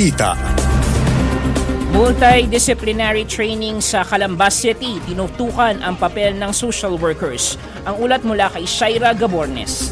balita. Multidisciplinary training sa Calambas City, tinutukan ang papel ng social workers. Ang ulat mula kay Shaira Gabornes.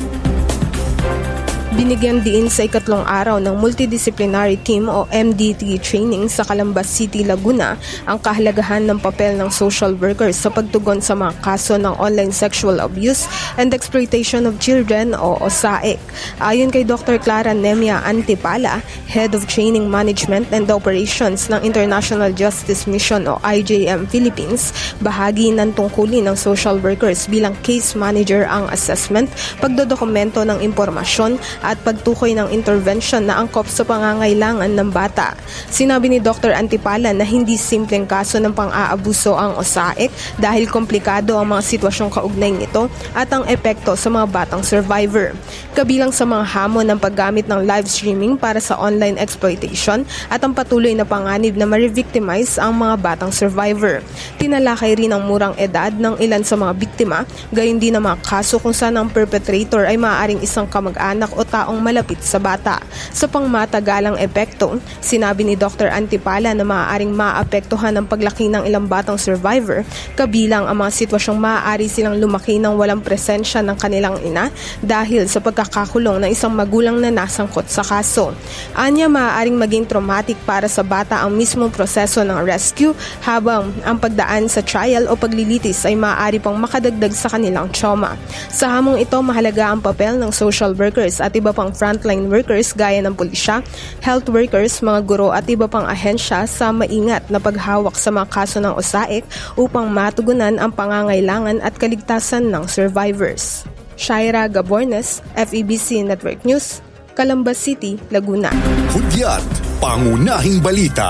Binigyan diin sa ikatlong araw ng Multidisciplinary Team o MDT training sa Calambas City, Laguna ang kahalagahan ng papel ng social workers sa pagtugon sa mga kaso ng online sexual abuse and exploitation of children o OSAIC. Ayon kay Dr. Clara Nemia Antipala, Head of Training Management and Operations ng International Justice Mission o IJM Philippines, bahagi ng tungkulin ng social workers bilang case manager ang assessment, pagdodokumento ng impormasyon at pagtukoy ng intervention na angkop sa pangangailangan ng bata. Sinabi ni Dr. Antipala na hindi simpleng kaso ng pang-aabuso ang OSAIC dahil komplikado ang mga sitwasyong kaugnay nito at ang epekto sa mga batang survivor. Kabilang sa mga hamon ng paggamit ng live streaming para sa online exploitation at ang patuloy na panganib na ma-revictimize ang mga batang survivor. Tinalakay rin ang murang edad ng ilan sa mga biktima, gayon din ang mga kaso kung saan ang perpetrator ay maaaring isang kamag-anak o taong malapit sa bata. Sa pangmatagalang epekto, sinabi ni Dr. Antipala na maaaring maapektuhan ang paglaki ng ilang batang survivor, kabilang ang mga sitwasyong maaari silang lumaki ng walang presensya ng kanilang ina dahil sa pagkakakulong ng isang magulang na nasangkot sa kaso. Anya, maaaring maging traumatic para sa bata ang mismong proseso ng rescue, habang ang pagdaan sa trial o paglilitis ay maaari pang makadagdag sa kanilang trauma. Sa hamong ito, mahalaga ang papel ng social workers at iba pang frontline workers gaya ng pulisya, health workers, mga guro at iba pang ahensya sa maingat na paghawak sa mga kaso ng OSAIC upang matugunan ang pangangailangan at kaligtasan ng survivors. Shaira Gabornes, FEBC Network News, Calambas City, Laguna. Hudyat, pangunahing balita.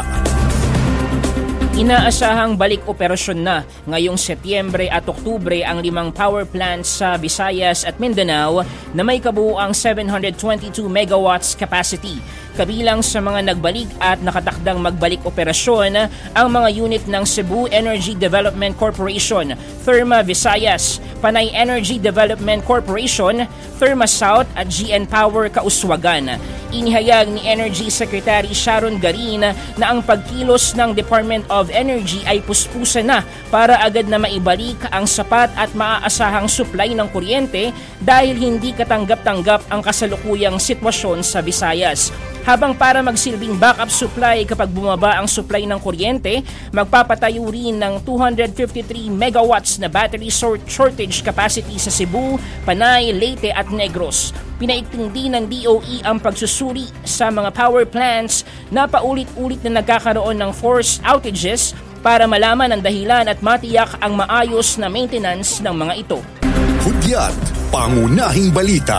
Inaasahang balik operasyon na ngayong Setyembre at Oktubre ang 5 power plants sa Visayas at Mindanao na may kabuuang 722 megawatts capacity. Kabilang sa mga nagbalik at nakatakdang magbalik operasyon ang mga unit ng Cebu Energy Development Corporation, Therma Visayas, Panay Energy Development Corporation, Therma South at GN Power Kauswagan. Inihayag ni Energy Secretary Sharon Garin na ang pagkilos ng Department of Energy ay puspusan na para agad na maibalik ang sapat at maaasahang supply ng kuryente dahil hindi katanggap-tanggap ang kasalukuyang sitwasyon sa Visayas. Habang para magsilbing backup supply kapag bumaba ang supply ng kuryente, magpapatayo rin ng 253 megawatts na battery shortage capacity sa Cebu, Panay, Leyte at Negros. Pinaigting din ng DOE ang pagsusuri sa mga power plants na paulit-ulit na nagkakaroon ng forced outages para malaman ang dahilan at matiyak ang maayos na maintenance ng mga ito. Hudyat, pangunahing balita.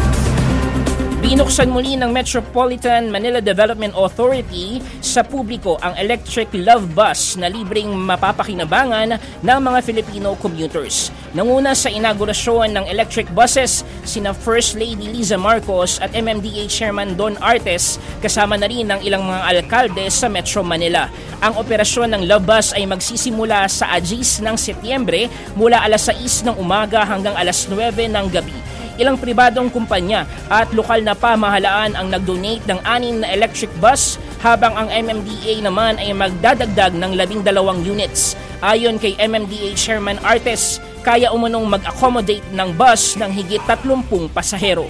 Binuksan muli ng Metropolitan Manila Development Authority sa publiko ang Electric Love Bus na libreng mapapakinabangan ng mga Filipino commuters. Nanguna sa inaugurasyon ng electric buses sina First Lady Liza Marcos at MMDA Chairman Don Artes, kasama na rin ng ilang mga alkalde sa Metro Manila. Ang operasyon ng Love Bus ay magsisimula sa Agis ng Setyembre mula alas 6 ng umaga hanggang alas 9 ng gabi. Ilang pribadong kumpanya at lokal na pamahalaan ang nag-donate ng 6 na electric bus, habang ang MMDA naman ay magdadagdag ng 12 units. Ayon kay MMDA Chairman Artes, kaya umunong mag-accommodate ng bus ng higit 30 pasahero.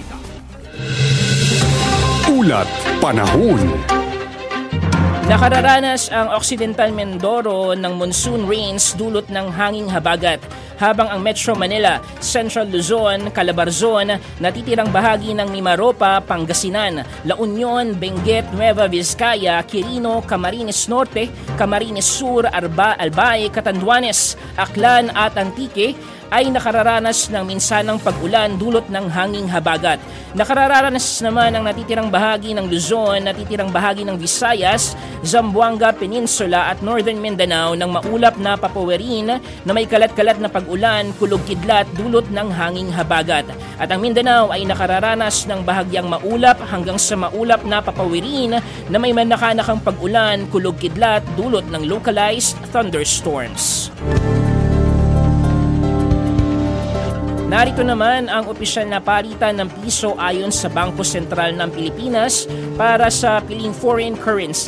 Ulat panahon. Nakararanas ang Occidental Mindoro ng monsoon rains dulot ng hanging habagat, habang ang Metro Manila, Central Luzon, Calabarzon, natitirang bahagi ng Mimaropa, Pangasinan, La Union, Benguet, Nueva Vizcaya, Quirino, Camarines Norte, Camarines Sur, Albay, Catanduanes, Aklan at Antique ay nakararanas ng minsanang pag-ulan dulot ng hanging habagat. Nakararanas naman ang natitirang bahagi ng Luzon, natitirang bahagi ng Visayas, Zamboanga Peninsula at Northern Mindanao ng maulap na papawerin na may kalat-kalat na pag-ulan, kulog-kidlat dulot ng hanging habagat. At ang Mindanao ay nakararanas ng bahagyang maulap hanggang sa maulap na papawerin na may manakanakang pag-ulan, kulog-kidlat dulot ng localized thunderstorms. Narito naman ang opisyal na palitan ng piso ayon sa Bangko Sentral ng Pilipinas para sa piling foreign currency.